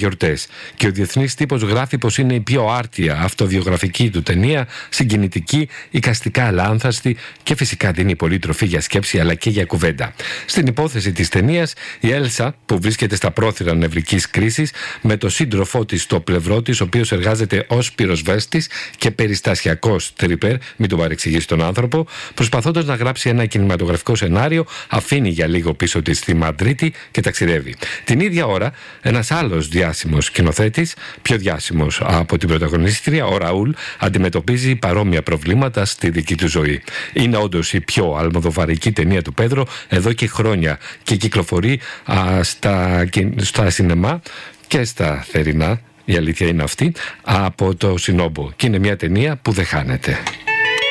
γιορτές. Και ο διεθνής τύπος γράφει πως είναι η πιο άρτια αυτοβιογραφική του ταινία, συγκινητική, εικαστικά αλάνθαστη και φυσικά δίνει πολύ τροφή για σκέψη αλλά και για κουβέντα. Στην υπόθεση της ταινίας, η Έλσα, που βρίσκεται στα πρόθυρα νευρικής κρίσης, με το σύντροφό της στο πλευρό της, ο οποίος εργάζεται ως πυροσβέστης και περιστασιακός τρίπερ, μην τον παρεξηγήσει τον άνθρωπο, προσπαθώντας να γράψει ένα κινηματογραφικό σενάριο, αφήνει για λίγο πίσω της στη Μαδρίτη και ταξιδεύει. Την ίδια ώρα, ένας άλλος διάσημος σκηνοθέτης, πιο διάσημος από την πρωταγωνίστρια, ο Ραούλ, αντιμετωπίζει παρόμοια προβλήματα στη δική του ζωή. Είναι όντως η πιο αλμοδοβαρική ταινία του Πέδρο εδώ και χρόνια και κυκλοφορεί στα σινεμά και στα θερινά, η αλήθεια είναι αυτή, από το Σινόμπο. Και είναι μια ταινία που δεν χάνεται.